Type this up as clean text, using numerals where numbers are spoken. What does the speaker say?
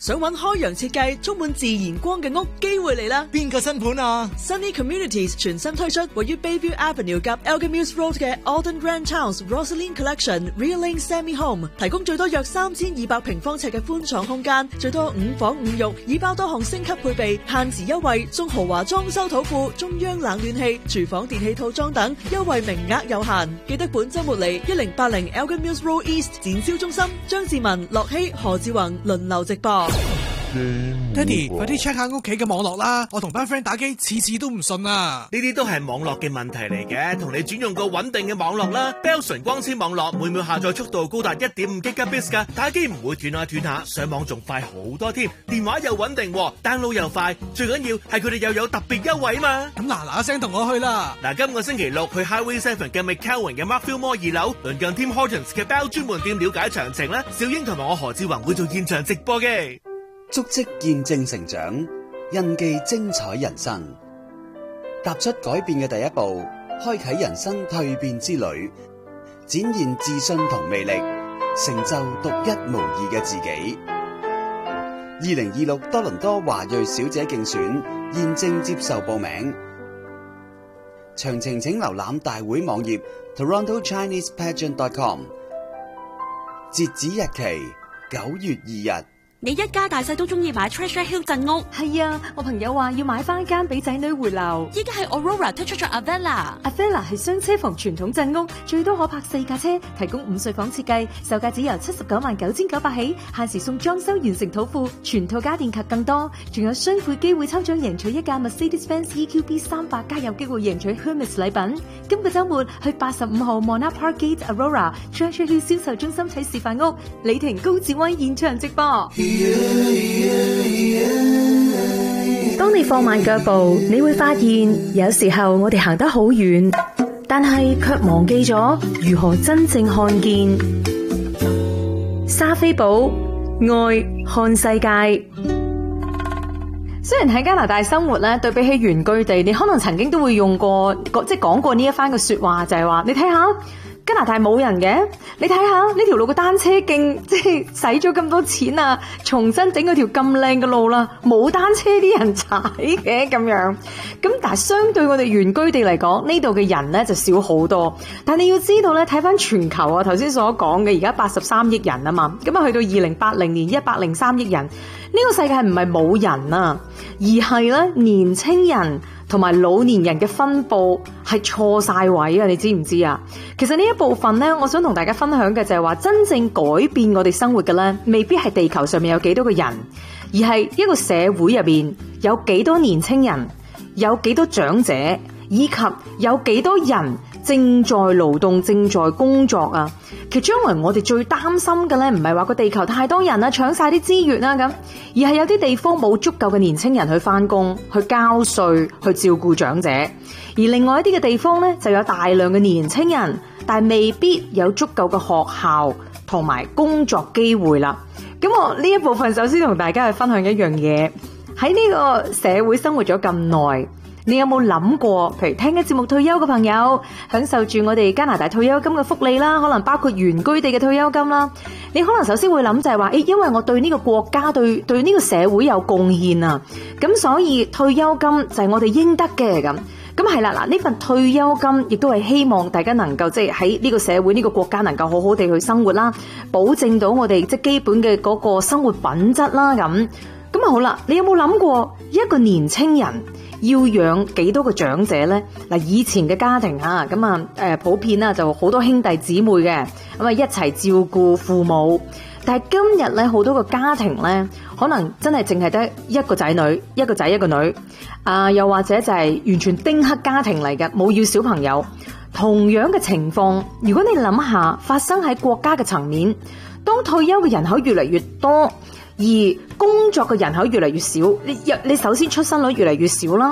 想揾開揚設計、充滿自然光嘅屋，機會嚟啦！ 邊個新盤啊 ？Sunny Communities 全新推出位於 Bayview Avenue 及 Elgin Mills Road 嘅 Alden Grand Towns Rosaline Collection Real Link Semi Home， 提供最多約3200平方尺嘅寬敞空間，最多5房5浴，已包多項升級配備，限時優惠，送豪華裝修土庫、中央冷暖氣、廚房電器套裝等，優惠名額有限。記得本週末嚟1080 Elgin Mills Road East 展銷中心，張志文、樂希、何志宏輪流直播。 爹哋，快啲 check 下屋企嘅網絡啦！我同班 friend 打機，次次都唔順啊！ 呢啲都係網絡嘅問題嚟嘅，同你轉用個穩定嘅網絡啦。Bell 純光纖網絡每秒下載速度高達 1.5 Gbps 噶，打機唔會斷下斷下，上網仲快好多添。電話又穩定，download 又快，最緊要係佢哋又有特別優惠嘛！ 咁嗱聲同我去啦！ 今個星期六去 Highway 7嘅 McKelvin 嘅 Markfield Mall 2樓，鄰近 Tim Hortons 嘅 Bell 專門店了解詳情啦。小英同埋我何志宏會做現場直播嘅。 足跡見證成長，印記精彩人生。踏出改變嘅第一步，開啟人生蛻變之旅，展現自信同魅力，成就獨一無二嘅自己。2026多倫多華裔小姐競選現正接受報名，詳情請瀏覽大會網頁 TorontoChinesePageant.com。截止日期9月2日。 你一家大細都中意買 Treasure Hill 鎮屋。 係啊，我朋友話要買翻間俾仔女回流。 依家係 Aurora 推出咗 Avella 係雙車房傳統鎮屋，最多可泊4架車，提供5睡房設計，售價只由799900起，限時送裝修完成土庫，全套家電及更多，仲有雙倍機會抽獎贏取一架 Mercedes-Benz EQB 300，加有機會贏取 Hermes 禮品。今個週末去85號 Mona Parkgate Aurora Treasure Hill 銷售中心睇示範屋，李婷高志威現場直播。 當你放慢腳步，你會發現有時候我哋行得好遠，但係卻忘記咗如何真正看見。莎菲寶愛看世界。 雖然喺加拿大生活咧，對比起原居地，你可能曾經都會用過，即係講過呢一番嘅說話，就係話你睇下。加拿大冇人嘅，你睇下呢條路嘅單車徑，即係使咗咁多錢啊，重新整嗰條咁靚嘅路啦，冇單車啲人踩嘅咁樣。咁但係相對我哋原居地嚟講，呢度嘅人咧就少好多。但係你要知道咧，睇翻全球啊，頭先所講嘅而家83億人啊嘛，咁啊去到2080年103億人，呢個世界唔係冇人啊，而係咧年青人同埋老年人嘅分佈係錯晒位啊！你知唔知啊？其實呢一部分呢，我想同大家分享嘅就係話，真正改變我哋生活嘅呢，未必係地球上面有幾多個人，而係一個社會入邊有幾多年青人，有幾多長者，以及有幾多人正在勞動、正在工作啊！其實將來我哋最擔心嘅呢，唔係話個地球太多人啦，搶晒啲資源啦咁，而係有啲地方冇足夠嘅年青人去返工、去交稅、去照顧長者，而另外一啲嘅地方呢，就有大量嘅年青人，但係未必有足夠嘅學校同埋工作機會啦。咁我呢一部分首先同大家去分享一樣嘢，喺呢個社會生活咗咁耐，你有冇諗過，譬如聽緊節目退休嘅朋友，享受住我哋加拿大退休金嘅福利啦，可能包括原居地嘅退休金啦。你可能首先會諗就係話，因為我對呢個國家、對呢個社會有貢獻啊，咁所以退休金就係我哋應得嘅咁。咁係啦，嗱，呢份退休金亦都係希望大家能夠即係喺呢個社會、呢個國家能夠好好地去生活啦，保證到我哋即係基本嘅嗰個生活品質啦咁。咁啊好啦，你有冇諗過一個年青人要養幾多個長者呢？嗱，以前嘅家庭啊，咁啊普遍啦就好多兄弟姊妹嘅，咁啊一齊照顧父母。但係今日咧，好多個家庭咧，可能真係淨係得一個仔女，一個仔一個女，又或者就係完全丁克家庭嚟嘅，冇要小朋友。同樣嘅情況，如果你諗下發生喺國家嘅層面，當退休嘅人口越嚟越多，而工作嘅人口越嚟越少，你首先出生率越嚟越少啦。